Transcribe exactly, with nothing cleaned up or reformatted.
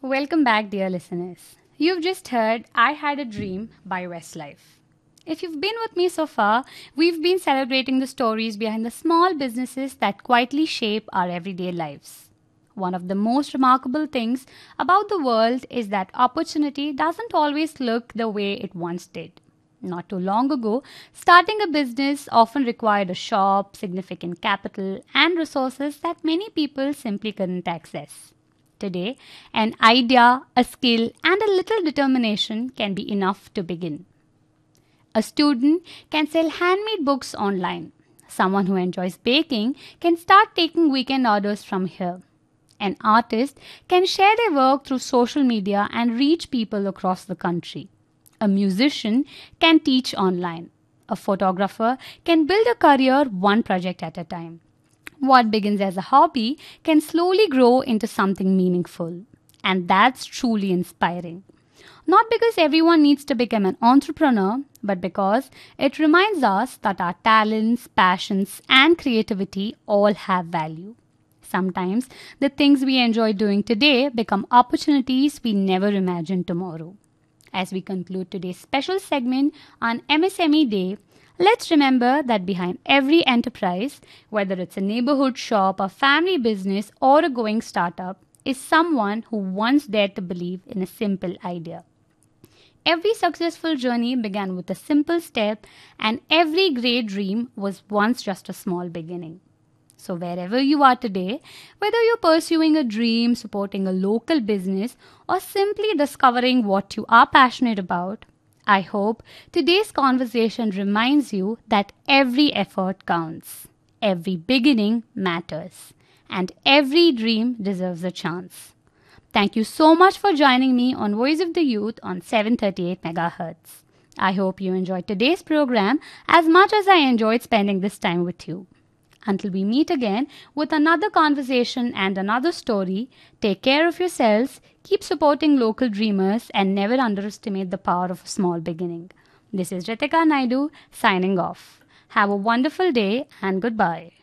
Welcome back, dear listeners. You've just heard I Had a Dream by Westlife. If you've been with me so far, we've been celebrating the stories behind the small businesses that quietly shape our everyday lives. One of the most remarkable things about the world is that opportunity doesn't always look the way it once did. Not too long ago, starting a business often required a shop, significant capital, and resources that many people simply couldn't access. Today, an idea, a skill, and a little determination can be enough to begin. A student can sell handmade books online. Someone who enjoys baking can start taking weekend orders from here. An artist can share their work through social media and reach people across the country. A musician can teach online. A photographer can build a career one project at a time. What begins as a hobby can slowly grow into something meaningful. And that's truly inspiring. Not because everyone needs to become an entrepreneur, but because it reminds us that our talents, passions, and creativity all have value. Sometimes the things we enjoy doing today become opportunities we never imagined tomorrow. As we conclude today's special segment on M S M E Day, let's remember that behind every enterprise, whether it's a neighborhood shop, a family business, or a going startup, is someone who once dared to believe in a simple idea. Every successful journey began with a simple step, and every great dream was once just a small beginning. So, wherever you are today, whether you're pursuing a dream, supporting a local business, or simply discovering what you are passionate about, I hope today's conversation reminds you that every effort counts, every beginning matters, and every dream deserves a chance. Thank you so much for joining me on Voice of the Youth on seven thirty-eight megahertz. I hope you enjoyed today's program as much as I enjoyed spending this time with you. Until we meet again with another conversation and another story, take care of yourselves, keep supporting local dreamers, and never underestimate the power of a small beginning. This is Ritika Naidu signing off. Have a wonderful day and goodbye.